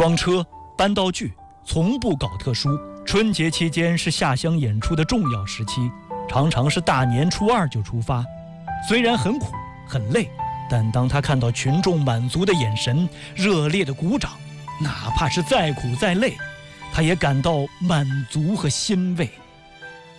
装车、搬道具，从不搞特殊。春节期间是下乡演出的重要时期，常常是大年初2就出发。虽然很苦很累，但当他看到群众满足的眼神、热烈的鼓掌，哪怕是再苦再累，他也感到满足和欣慰。